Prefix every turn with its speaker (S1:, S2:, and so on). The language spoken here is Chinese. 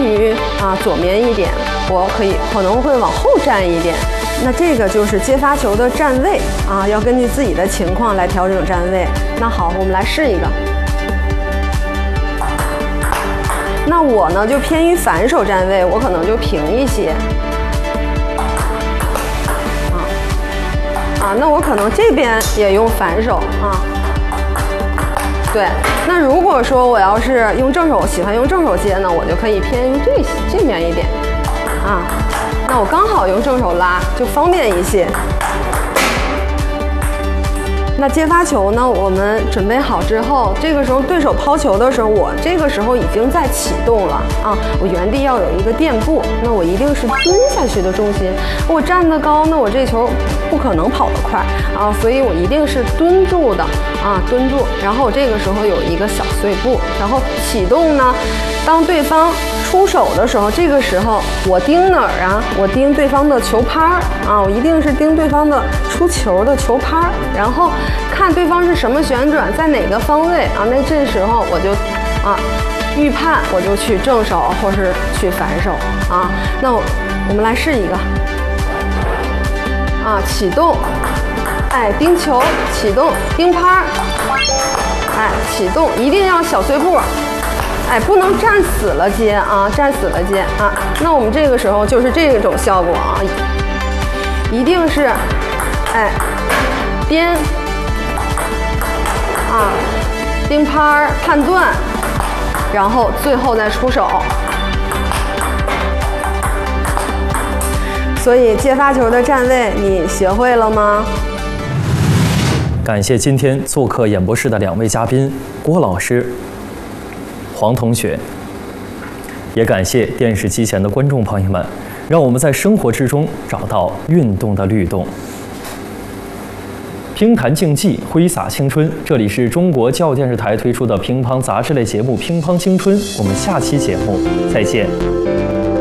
S1: 于左面一点，我可能会往后站一点。那这个就是接发球的站位要根据自己的情况来调整站位。那好，我们来试一个。那我呢就偏于反手站位，我可能就平一些。那我可能这边也用反手对，那如果说我要是用正手，喜欢用正手接呢，我就可以偏用这面一点那我刚好用正手拉就方便一些。那接发球呢，我们准备好之后，这个时候对手抛球的时候，我这个时候已经在启动了我原地要有一个垫步，那我一定是蹲下去的重心。我站得高，那我这球不可能跑得快所以我一定是蹲住的蹲住。然后我这个时候有一个小碎步，然后启动呢，当对方出手的时候，这个时候我盯哪儿我盯对方的球拍我一定是盯对方的出球的球拍，然后看对方是什么旋转，在哪个方位那这时候我就预判我就去正手或是去反手那我们来试一个启动，盯球，启动，盯拍，启动，一定要小碎步。不能站死了接站死了接那我们这个时候就是这种效果一定是颠盯拍判断，然后最后再出手。所以接发球的站位你学会了吗？
S2: 感谢今天做客演播室的2位嘉宾郭老师、黄同学，也感谢电视机前的观众朋友们，让我们在生活之中找到运动的律动。乒坛竞技，挥洒青春。这里是中国教育电视台推出的乒乓杂志类节目《乒乓青春》，我们下期节目再见。